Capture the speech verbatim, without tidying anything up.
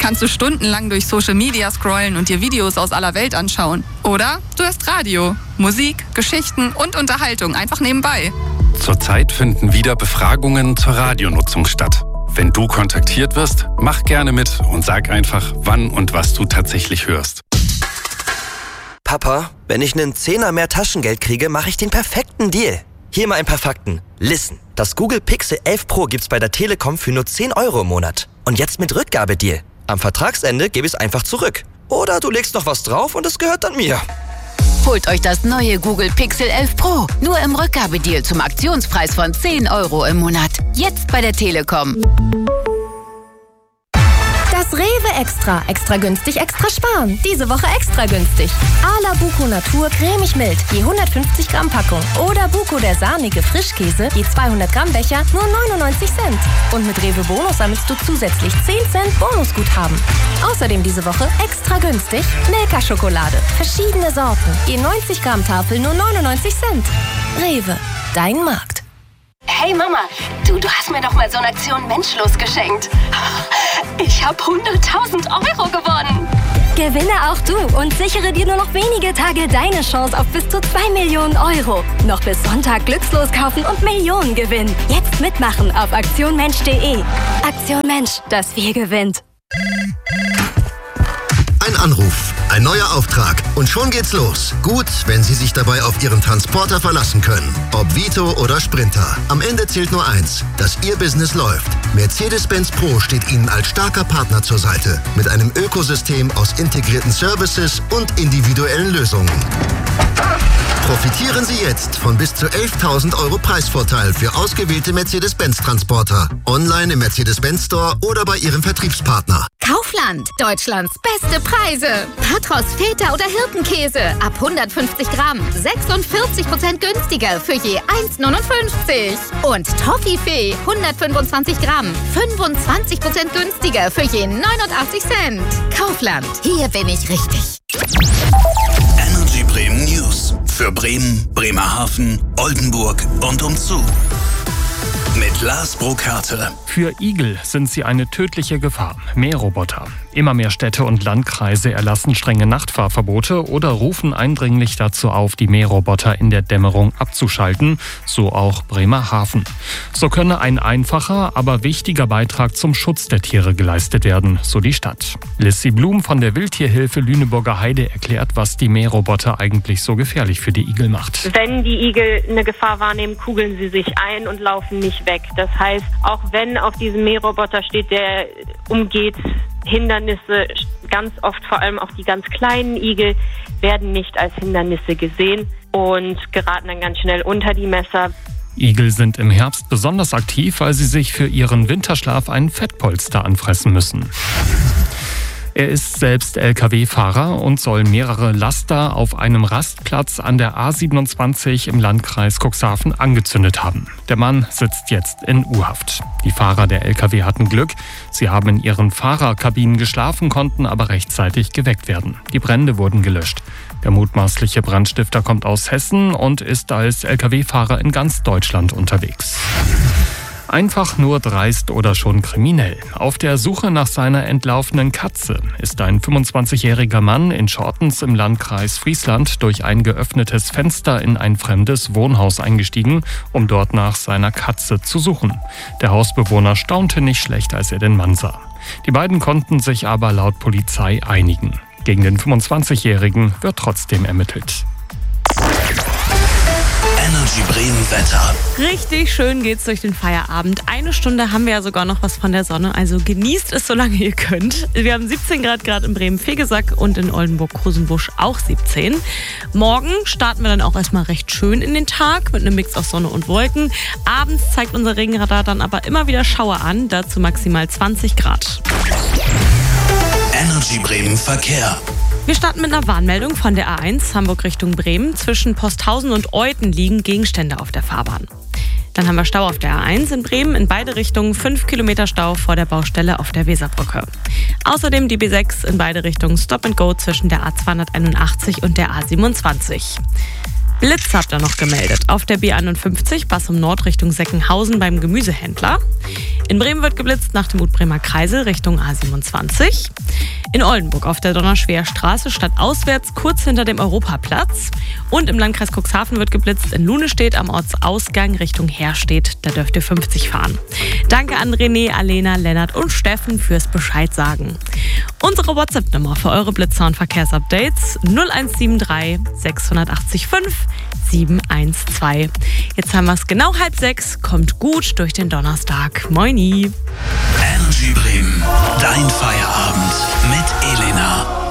kannst du stundenlang durch Social Media scrollen und dir Videos aus aller Welt anschauen. Oder du hörst Radio, Musik, Geschichten und Unterhaltung einfach nebenbei. Zurzeit finden wieder Befragungen zur Radionutzung statt. Wenn du kontaktiert wirst, mach gerne mit und sag einfach, wann und was du tatsächlich hörst. Papa, wenn ich einen Zehner mehr Taschengeld kriege, mache ich den perfekten Deal. Hier mal ein paar Fakten. Listen, das Google Pixel elf Pro gibt's bei der Telekom für nur zehn Euro im Monat. Und jetzt mit Rückgabedeal. Am Vertragsende gebe ich es einfach zurück. Oder du legst noch was drauf und es gehört dann mir. Holt euch das neue Google Pixel elf Pro. Nur im Rückgabedeal zum Aktionspreis von zehn Euro im Monat. Jetzt bei der Telekom. Das Rewe Extra. Extra günstig, extra sparen. Diese Woche extra günstig. Ala Buko Natur cremig mild, je hundertfünfzig Gramm Packung. Oder Buko der sahnige Frischkäse, je zweihundert Gramm Becher, nur neunundneunzig Cent. Und mit Rewe Bonus sammelst du zusätzlich zehn Cent Bonusguthaben. Außerdem diese Woche extra günstig Milka-Schokolade. Verschiedene Sorten, je neunzig Gramm Tafel, nur neunundneunzig Cent. Rewe, dein Markt. Hey Mama, du, du hast mir doch mal so eine Aktion Menschlos geschenkt. Ich habe hunderttausend Euro gewonnen. Gewinne auch du und sichere dir nur noch wenige Tage deine Chance auf bis zu zwei Millionen Euro. Noch bis Sonntag glückslos kaufen und Millionen gewinnen. Jetzt mitmachen auf aktion mensch punkt de. Aktion Mensch, das Wir gewinnt. Ein Anruf, ein neuer Auftrag und schon geht's los. Gut, wenn Sie sich dabei auf Ihren Transporter verlassen können. Ob Vito oder Sprinter. Am Ende zählt nur eins, dass Ihr Business läuft. Mercedes-Benz Pro steht Ihnen als starker Partner zur Seite. Mit einem Ökosystem aus integrierten Services und individuellen Lösungen. Profitieren Sie jetzt von bis zu elftausend Euro Preisvorteil für ausgewählte Mercedes-Benz-Transporter. Online im Mercedes-Benz Store oder bei Ihrem Vertriebspartner. Kaufland, Deutschlands beste Preise. Patros, Feta oder Hirtenkäse ab hundertfünfzig Gramm, sechsundvierzig Prozent günstiger für je eins neunundfünfzig. Und Toffifee, hundertfünfundzwanzig Gramm, fünfundzwanzig Prozent günstiger für je neunundachtzig Cent. Kaufland, hier bin ich richtig. Energy Bremen News. Für Bremen, Bremerhaven, Oldenburg und umzu. Mit Lars Burkhardt. Für Igel sind sie eine tödliche Gefahr. Mähroboter. Immer mehr Städte und Landkreise erlassen strenge Nachtfahrverbote oder rufen eindringlich dazu auf, die Mähroboter in der Dämmerung abzuschalten, so auch Bremerhaven. So könne ein einfacher, aber wichtiger Beitrag zum Schutz der Tiere geleistet werden, so die Stadt. Lissy Blum von der Wildtierhilfe Lüneburger Heide erklärt, was die Mähroboter eigentlich so gefährlich für die Igel macht. Wenn die Igel eine Gefahr wahrnehmen, kugeln sie sich ein und laufen nicht weg. Das heißt, auch wenn auf diesem Mähroboter steht, der umgeht Hindernisse, ganz oft vor allem auch die ganz kleinen Igel werden nicht als Hindernisse gesehen und geraten dann ganz schnell unter die Messer. Igel sind im Herbst besonders aktiv, weil sie sich für ihren Winterschlaf ein Fettpolster anfressen müssen. Er ist selbst L K W-Fahrer und soll mehrere Laster auf einem Rastplatz an der A siebenundzwanzig im Landkreis Cuxhaven angezündet haben. Der Mann sitzt jetzt in U-Haft. Die Fahrer der L K W hatten Glück. Sie haben in ihren Fahrerkabinen geschlafen, konnten aber rechtzeitig geweckt werden. Die Brände wurden gelöscht. Der mutmaßliche Brandstifter kommt aus Hessen und ist als L K W-Fahrer in ganz Deutschland unterwegs. Einfach nur dreist oder schon kriminell. Auf der Suche nach seiner entlaufenen Katze ist ein fünfundzwanzigjähriger Mann in Schortens im Landkreis Friesland durch ein geöffnetes Fenster in ein fremdes Wohnhaus eingestiegen, um dort nach seiner Katze zu suchen. Der Hausbewohner staunte nicht schlecht, als er den Mann sah. Die beiden konnten sich aber laut Polizei einigen. Gegen den fünfundzwanzigjährigen wird trotzdem ermittelt. Energy Bremen Wetter. Richtig schön geht's durch den Feierabend. Eine Stunde haben wir ja sogar noch was von der Sonne, also genießt es, solange ihr könnt. Wir haben siebzehn Grad gerade in Bremen-Fegesack und in Oldenburg-Rosenbusch auch siebzehn. Morgen starten wir dann auch erstmal recht schön in den Tag mit einem Mix aus Sonne und Wolken. Abends zeigt unser Regenradar dann aber immer wieder Schauer an, dazu maximal zwanzig Grad. Energy Bremen Verkehr. Wir starten mit einer Warnmeldung von der A eins Hamburg Richtung Bremen. Zwischen Posthausen und Euthen liegen Gegenstände auf der Fahrbahn. Dann haben wir Stau auf der A eins in Bremen. In beide Richtungen fünf Kilometer Stau vor der Baustelle auf der Weserbrücke. Außerdem die B sechs in beide Richtungen Stop and Go zwischen der A zweihunderteinundachtzig und der A siebenundzwanzig. Blitz habt ihr noch gemeldet. Auf der B einundfünfzig, Bassum Nord Richtung Seckenhausen beim Gemüsehändler. In Bremen wird geblitzt nach dem Utbremer Kreisel Richtung A siebenundzwanzig. In Oldenburg auf der Donnerschwer-Straße stadtauswärts kurz hinter dem Europaplatz. Und im Landkreis Cuxhaven wird geblitzt in Lunestedt am Ortsausgang Richtung Herstedt. Da dürft ihr fünfzig fahren. Danke an René, Alena, Lennart und Steffen fürs Bescheid sagen. Unsere WhatsApp-Nummer für eure Blitzer und Verkehrsupdates null eins sieben drei sechs acht fünf sieben eins zwei. Jetzt haben wir es genau halb sechs. Kommt gut durch den Donnerstag. Moini. Energy Bremen. Dein Feierabend mit Elena.